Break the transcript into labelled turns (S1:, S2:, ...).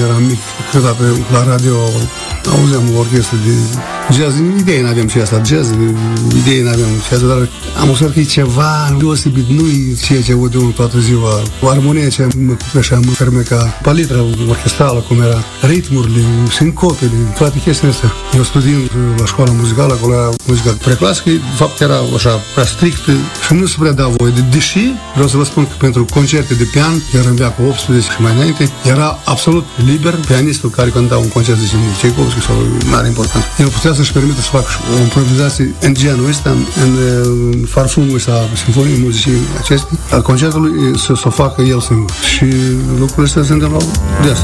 S1: eram mic, câteodată la radio auzeam o orchestră de jazz, idei n-aveam și asta, jazz, idei n-aveam și asta, dar am observat că e ceva deosebit, nu-i ceea ce aud eu toată ziua, o armonie ce mă cupeșa, mă fermeca, palitra orchestrală, cum era, ritmurile, sincopele, toate chestiile astea. Eu studiind la școala muzicală, acolo era muzica preclasică, de fapt era așa, prea strictă și nu se prea da voie. Deși, vreau să vă spun că pentru concerte de pian, chiar în veacul 18 și mai înainte, era absolut liber pianistul care cânta un concert de Tchaikovsky sau mare important. El putea să-și permită să facă o improvizație în genul ăsta, în farfumul ăsta, sinfoniei muzicii acestea, al concertului, să o facă el singur. Și lucrurile astea se întâmplau des.